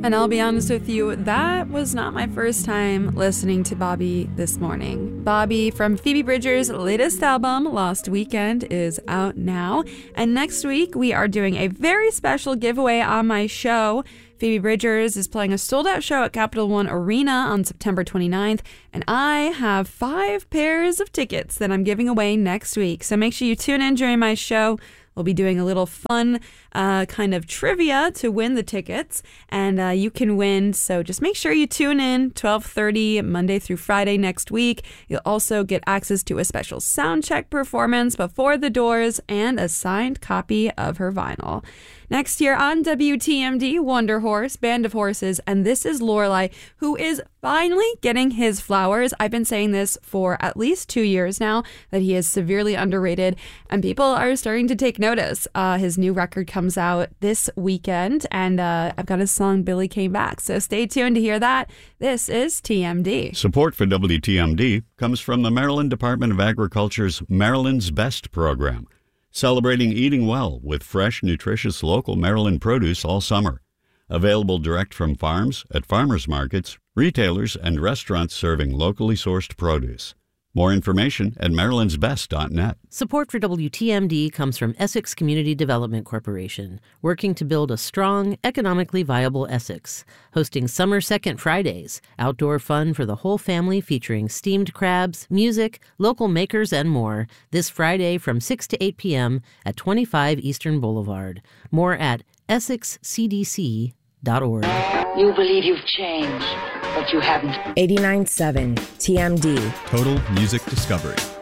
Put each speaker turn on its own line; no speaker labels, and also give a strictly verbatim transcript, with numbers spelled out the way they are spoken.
And I'll be honest with you, that was not my first time listening to Bobby this morning. Bobby from Phoebe Bridgers' latest album, Lost Weekend, is out now. And next week, we are doing a very special giveaway on my show. Phoebe Bridgers is playing a sold-out show at Capital One Arena on September twenty-ninth, and I have five pairs of tickets that I'm giving away next week. So make sure you tune in during my show. We'll be doing a little fun uh, kind of trivia to win the tickets, and uh, you can win. So just make sure you tune in twelve thirty Monday through Friday next week. You'll also get access to a special sound check performance before the doors and a signed copy of her vinyl. Next year on W T M D, Wonder Horse, Band of Horses, and this is Lorelei, who is finally getting his flowers. I've been saying this for at least two years now, that he is severely underrated, and people are starting to take notice. Uh, his new record comes out this weekend, and uh, I've got his song, Billy Came Back. So stay tuned to hear that. This is T M D.
Support for W T M D comes from the Maryland Department of Agriculture's Maryland's Best program, celebrating eating well with fresh, nutritious local Maryland produce all summer. Available direct from farms, at farmers markets, retailers, and restaurants serving locally sourced produce. More information at marylands best dot net.
Support for W T M D comes from Essex Community Development Corporation, working to build a strong, economically viable Essex. Hosting Summer Second Fridays, outdoor fun for the whole family featuring steamed crabs, music, local makers, and more. This Friday from six to eight p.m. at twenty-five Eastern Boulevard. More at essex c d c dot org.
You believe you've changed, but you haven't.
eighty-nine point seven T M D.
Total Music Discovery.